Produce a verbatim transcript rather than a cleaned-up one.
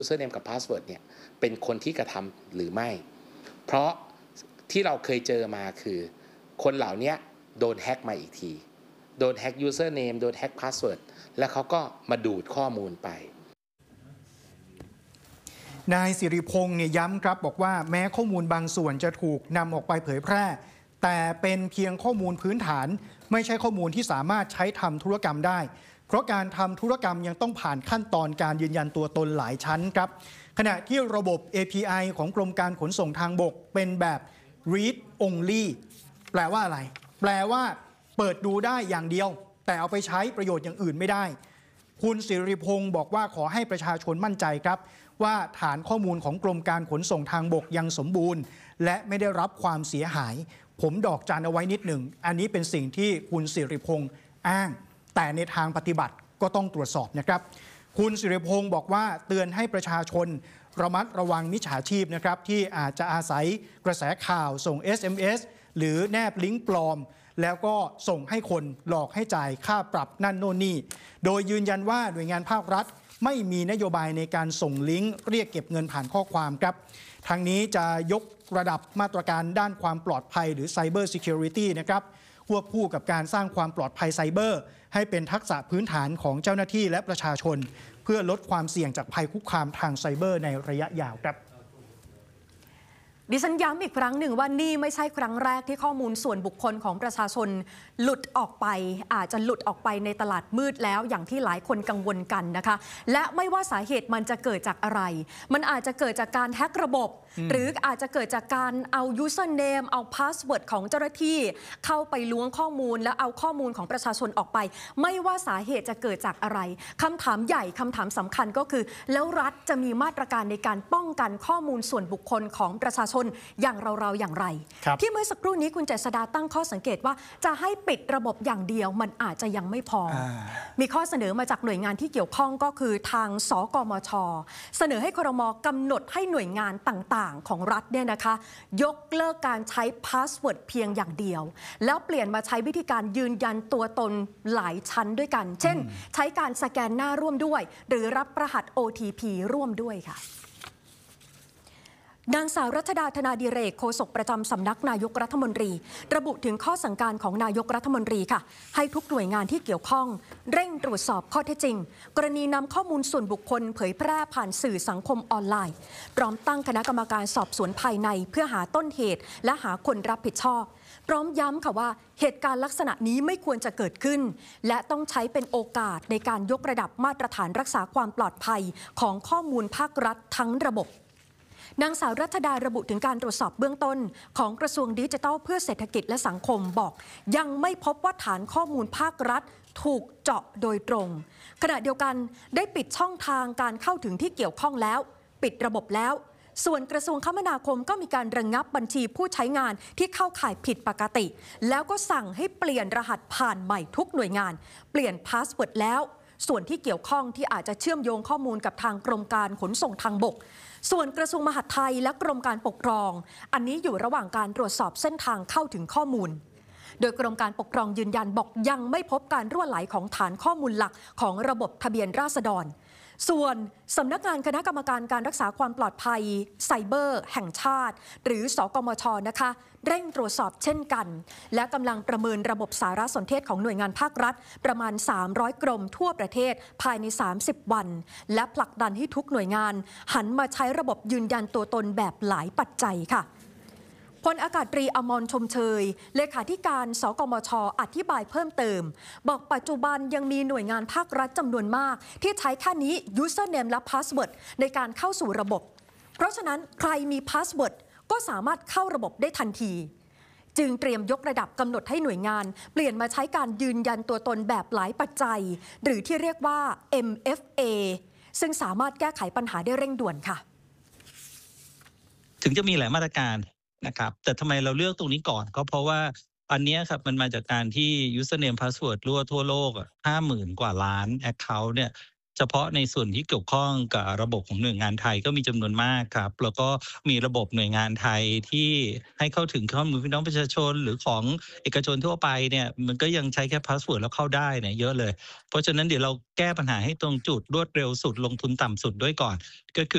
username กับ password เนี่ยเป็นคนที่กระทำหรือไม่เพราะที่เราเคยเจอมาคือคนเหล่านี้โดนแฮ็กมาอีกทีโดนแฮ็ก username โดนแฮ็ก password แล้วเขาก็มาดูดข้อมูลไปนายสิริพงษ์เนี่ยย้ำครับบอกว่าแม้ข้อมูลบางส่วนจะถูกนำออกไปเผยแพร่แต่เป็นเพียงข้อมูลพื้นฐานไม่ใช่ข้อมูลที่สามารถใช้ทำธุรกรรมได้เพราะการทำธุรกรรมยังต้องผ่านขั้นตอนการยืนยันตัวตนหลายชั้นครับขณะที่ระบบ เอ พี ไอ ของกรมการขนส่งทางบกเป็นแบบ read only แปลว่าอะไรแปลว่าเปิดดูได้อย่างเดียวแต่เอาไปใช้ประโยชน์อย่างอื่นไม่ได้คุณสิริพงษ์บอกว่าขอให้ประชาชนมั่นใจครับว่าฐานข้อมูลของกรมการขนส่งทางบกยังสมบูรณ์และไม่ได้รับความเสียหายผมดอกจันเอาไว้นิดหนึ่งอันนี้เป็นสิ่งที่คุณสิริพงษ์อ้างแต่ในทางปฏิบัติก็ต้องตรวจสอบนะครับคุณสิริพงษ์บอกว่าเตือนให้ประชาชนระมัดระวังมิจฉาชีพนะครับที่อาจจะอาศัยกระแสข่าวส่ง เอส เอ็ม เอส หรือแนบลิงก์ปลอมแล้วก็ส่งให้คนหลอกให้จ่ายค่าปรับนั่นโน่นนี่โดยยืนยันว่าหน่วยงานภาครัฐไม่มีนโยบายในการส่งลิงก์เรียกเก็บเงินผ่านข้อความครับทางนี้จะยกระดับมาตรการด้านความปลอดภัยหรือ Cyber Security นะครับควบคู่กับการสร้างความปลอดภัยไซเบอร์ให้เป็นทักษะพื้นฐานของเจ้าหน้าที่และประชาชนเพื่อลดความเสี่ยงจากภัยคุกคามทางไซเบอร์ในระยะยาวครับดิฉันย้ำอีกครั้งหนึ่งว่านี่ไม่ใช่ครั้งแรกที่ข้อมูลส่วนบุคคลของประชาชนหลุดออกไปอาจจะหลุดออกไปในตลาดมืดแล้วอย่างที่หลายคนกังวลกันนะคะและไม่ว่าสาเหตุมันจะเกิดจากอะไรมันอาจจะเกิดจากการแฮ็กระบบหรืออาจจะเกิดจากการเอา username เอา password ของเจ้าหน้าที่เข้าไปล้วงข้อมูลแล้วเอาข้อมูลของประชาชนออกไปไม่ว่าสาเหตุจะเกิดจากอะไรคำถามใหญ่คำถามสำคัญก็คือแล้วรัฐจะมีมาตรการในการป้องกันข้อมูลส่วนบุคคลของประชาชนอย่างเราๆอย่างไรที่เมื่อสักครู่นี้คุณเจษฎาตั้งข้อสังเกตว่าจะให้ปิดระบบอย่างเดียวมันอาจจะยังไม่พอมีข้อเสนอมาจากหน่วยงานที่เกี่ยวข้องก็คือทางสกมช.เสนอให้ครม.กำหนดให้หน่วยงานต่างๆของรัฐเนี่ยนะคะยกเลิกการใช้พาสเวิร์ดเพียงอย่างเดียวแล้วเปลี่ยนมาใช้วิธีการยืนยันตัวตนหลายชั้นด้วยกันเช่นใช้การสแกนหน้าร่วมด้วยหรือรับรหัส โอ ที พี ร่วมด้วยค่ะนางสาวรัชดาธนาดิเรกโฆษกประจำสำนักนายกรัฐมนตรีระบุถึงข้อสั่งการของนายกรัฐมนตรีค่ะให้ทุกหน่วยงานที่เกี่ยวข้องเร่งตรวจสอบข้อเท็จจริงกรณีนำข้อมูลส่วนบุคคลเผยแพร่ผ่านสื่อสังคมออนไลน์พร้อมตั้งคณะกรรมการสอบสวนภายในเพื่อหาต้นเหตุและหาคนรับผิดชอบพร้อมย้ำค่ะว่าเหตุการณ์ลักษณะนี้ไม่ควรจะเกิดขึ้นและต้องใช้เป็นโอกาสในการยกระดับมาตรฐานรักษาความปลอดภัยของข้อมูลภาครัฐทั้งระบบนางสาวรัชดาระบุถึงการตรวจสอบเบื้องต้นของกระทรวงดิจิทัลเพื่อเศรษฐกิจและสังคมบอกยังไม่พบว่าฐานข้อมูลภาครัฐถูกเจาะโดยตรงขณะเดียวกันได้ปิดช่องทางการเข้าถึงที่เกี่ยวข้องแล้วปิดระบบแล้วส่วนกระทรวงคมนาคมก็มีการระงับบัญชีผู้ใช้งานที่เข้าข่ายผิดปกติแล้วก็สั่งให้เปลี่ยนรหัสผ่านใหม่ทุกหน่วยงานเปลี่ยนพาสเวิร์ดแล้วส่วนที่เกี่ยวข้องที่อาจจะเชื่อมโยงข้อมูลกับทางกรมการขนส่งทางบกส่วนกระทรวงมหาดไทยและกรมการปกครองอันนี้อยู่ระหว่างการตรวจสอบเส้นทางเข้าถึงข้อมูลโดยกรมการปกครองยืนยันบอกยังไม่พบการรั่วไหลของฐานข้อมูลหลักของระบบทะเบียนราษฎรส่วนสำนักงานคณะกรรมการการรักษาความปลอดภัยไซเบอร์แห่งชาติหรือสกมช.นะคะเร่งตรวจสอบเช่นกันและกำลังประเมินระบบสารสนเทศของหน่วยงานภาครัฐประมาณสามร้อยกรมทั่วประเทศภายในสามสิบวันและผลักดันให้ทุกหน่วยงานหันมาใช้ระบบยืนยันตัวตนแบบหลายปัจจัยค่ะพลอากาศตรีอมรชมเชยเลขาธิการสกมช.อธิบายเพิ่มเติมบอกปัจจุบันยังมีหน่วยงานภาครัฐจำนวนมากที่ใช้แค่นี้ username และ password ในการเข้าสู่ระบบเพราะฉะนั้นใครมี password ก็สามารถเข้าระบบได้ทันทีจึงเตรียมยกระดับกำหนดให้หน่วยงานเปลี่ยนมาใช้การยืนยันตัวตนแบบหลายปัจจัยหรือที่เรียกว่า เอ็ม เอฟ เอ ซึ่งสามารถแก้ไขปัญหาได้เร่งด่วนค่ะถึงจะมีหลายมาตรการนะครับแต่ทำไมเราเลือกตรงนี้ก่อนก็เพราะว่าอันนี้ครับมันมาจากการที่ username password รั่วทั่วโลกอ่ะห้าหมื่นกว่าล้าน account เนี่ยเฉพาะในส่วนที่เกี่ยวข้องกับระบบของหน่วยงานไทยก็มีจำนวนมากครับแล้วก็มีระบบหน่วยงานไทยที่ให้เข้าถึงข้อมูลพี่น้องประชาชนหรือของเอกชนทั่วไปเนี่ยมันก็ยังใช้แค่พาสเวิร์ดแล้วเข้าได้เนี่ยเยอะเลยเพราะฉะนั้นเดี๋ยวเราแก้ปัญหาให้ตรงจุดรวดเร็วสุดลงทุนต่ำสุดด้วยก่อนก็คือ